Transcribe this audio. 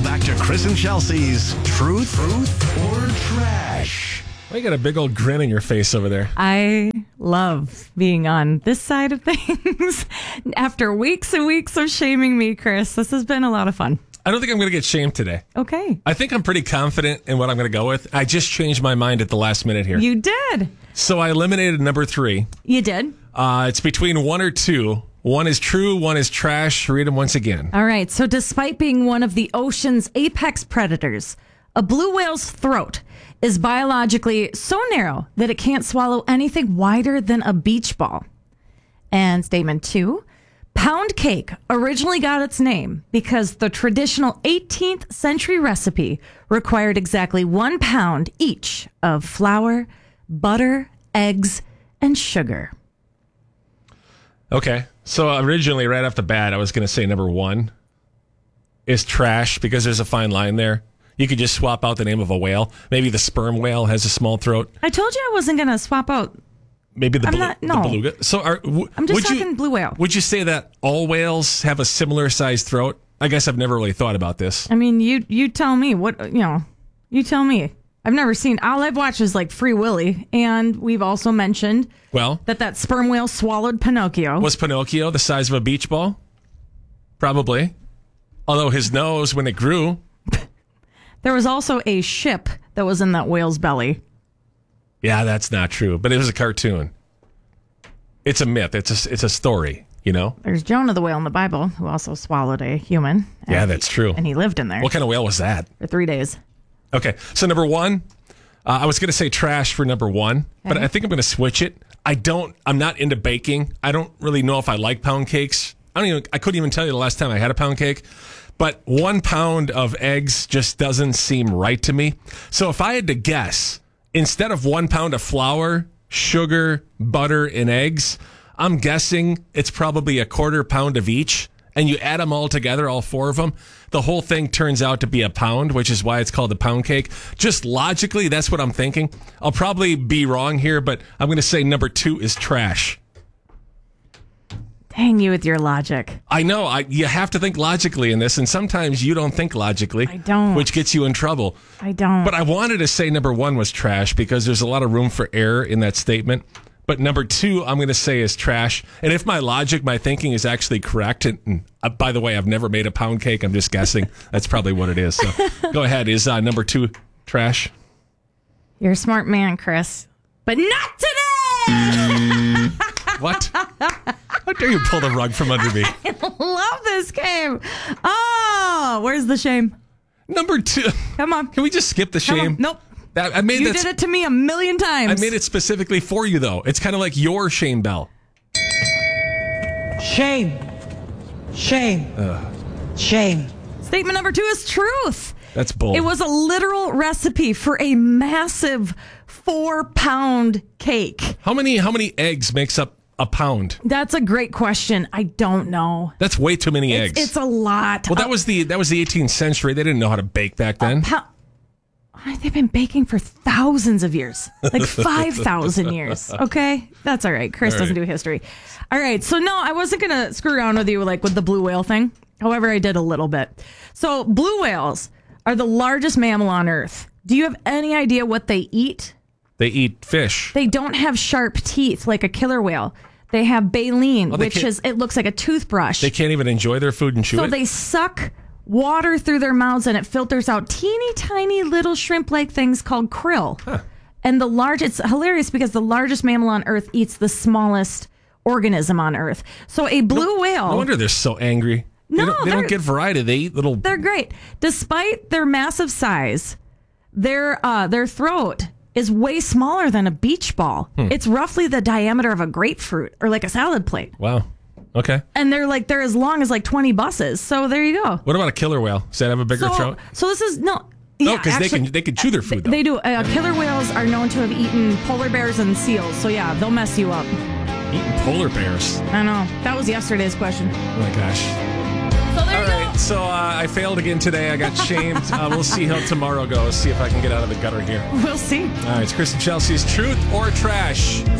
Now back to Chris and Chelsea's Truth or Trash. Well, you got a big old grin on your face over there. I love being on this side of things. After weeks and weeks of shaming me, Chris, this has been a lot of fun. I don't think I'm going to get shamed today. Okay. I think I'm pretty confident in what I'm going to go with. I just changed my mind at the last minute here. You did. So I eliminated number 3. You did. It's between 1 or 2. 1 is true, 1 is trash. Read them once again. All right. So despite being one of the ocean's apex predators, a blue whale's throat is biologically so narrow that it can't swallow anything wider than a beach ball. And statement 2, pound cake originally got its name because the traditional 18th century recipe required exactly 1 pound each of flour, butter, eggs, and sugar. Okay. So originally, right off the bat, I was going to say number 1 is trash because there's a fine line there. You could just swap out the name of a whale. Maybe the sperm whale has a small throat. I told you I wasn't going to swap out. Maybe the no. beluga. So I'm just talking blue whale. Would you say that all whales have a similar sized throat? I guess I've never really thought about this. I mean, you tell me you tell me. I've never seen, all I've watched is like Free Willy. And we've also mentioned that sperm whale swallowed Pinocchio. Was Pinocchio the size of a beach ball? Probably. Although his nose, when it grew. There was also a ship that was in that whale's belly. Yeah, that's not true. But it was a cartoon. It's a myth. It's a story, you know? There's Jonah the whale in the Bible, who also swallowed a human. Yeah, that's true. And he lived in there. What kind of whale was that? For 3 days. Okay, so number 1, I was going to say trash for number 1, but I think I'm going to switch it. I'm not into baking. I don't really know if I like pound cakes. I couldn't even tell you the last time I had a pound cake. But 1 pound of eggs just doesn't seem right to me. So if I had to guess, instead of 1 pound of flour, sugar, butter, and eggs, I'm guessing it's probably a 1/4 pound of each. And you add them all together, all 4 of them, the whole thing turns out to be a pound, which is why it's called a pound cake. Just logically, that's what I'm thinking. I'll probably be wrong here, but I'm going to say number 2 is trash. Dang you with your logic. I know. You have to think logically in this, and sometimes you don't think logically. I don't. Which gets you in trouble. I don't. But I wanted to say number 1 was trash because there's a lot of room for error in that statement. But number 2, I'm going to say is trash. And if my thinking is actually correct, and by the way, I've never made a pound cake. I'm just guessing. That's probably what it is. So go ahead. Is number 2 trash? You're a smart man, Chris. But not today! What? How dare you pull the rug from under me? I love this game. Oh, where's the shame? Number 2. Come on. Can we just skip the shame? Nope. You did it to me a million times. I made it specifically for you, though. It's kind of like your shame bell. Shame. Shame. Shame. Statement number 2 is truth. That's bull. It was a literal recipe for a massive 4-pound cake. How many eggs makes up a pound? That's a great question. I don't know. That's way too many eggs. It's a lot. Well, that was the 18th century. They didn't know how to bake back then. They've been baking for thousands of years, like 5,000 years. Okay, that's all right. Chris doesn't do history. All right, so no, I wasn't gonna screw around with you with the blue whale thing. However, I did a little bit. So blue whales are the largest mammal on Earth. Do you have any idea what they eat? They eat fish. They don't have sharp teeth like a killer whale. They have baleen, it looks like a toothbrush. They can't even enjoy their food and chew it? So they suck water through their mouths and it filters out teeny tiny little shrimp-like things called krill. Huh. And it's hilarious because the largest mammal on Earth eats the smallest organism on Earth. So a blue whale... No wonder they're so angry. No, they don't get variety. They eat little... They're great. Despite their massive size, their throat is way smaller than a beach ball. It's roughly the diameter of a grapefruit or like a salad plate. Wow. Okay. And they're as long as 20 buses. So there you go. What about a killer whale? Does that have a bigger throat? So this is No, because they can chew their food, though. They do. Killer whales are known to have eaten polar bears and seals. So yeah, they'll mess you up. Eating polar bears? I know. That was yesterday's question. Oh my gosh. So there you go. So I failed again today. I got shamed. We'll see how tomorrow goes. See if I can get out of the gutter here. We'll see. All right, it's Chris and Chelsea's Truth or Trash.